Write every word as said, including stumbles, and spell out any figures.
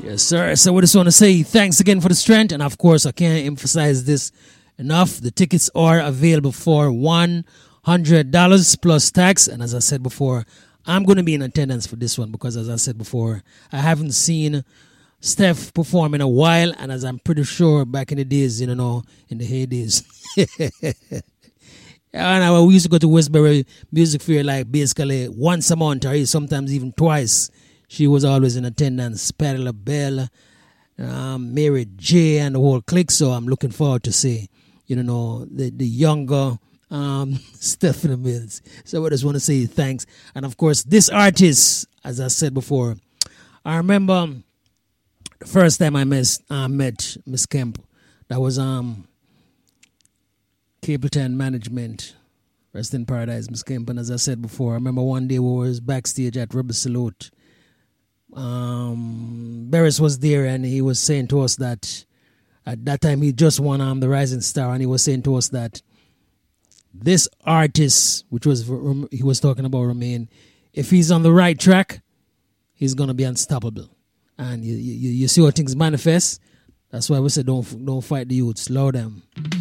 Yes, sir. So we just want to say thanks again for the strength. And of course, I can't emphasize this enough. The tickets are available for one hundred dollars plus tax. And as I said before, I'm going to be in attendance for this one because, as I said before, I haven't seen Steph perform in a while. And as I'm pretty sure back in the days, you know, in the heydays. And we used to go to Westbury Music Fair like basically once a month or sometimes even twice. She was always in attendance. Patti LaBelle, um, Mary J. and the whole clique. So I'm looking forward to see, you know, the, the younger um, Stephanie Mills. So I just want to say thanks. And of course, this artist, as I said before, I remember the first time I met, uh, met Miss Kemp. That was um, Capleton Management. Rest in paradise, Miss Kemp. And as I said before, I remember one day we was backstage at Rebel Salute. Um, Barris was there and he was saying to us that at that time he just won um, the Rising Star, and he was saying to us that this artist, which was he was talking about Romain, if he's on the right track, he's gonna be unstoppable. And you you, you see how things manifest. That's why we said don't don't fight the youths, slow them.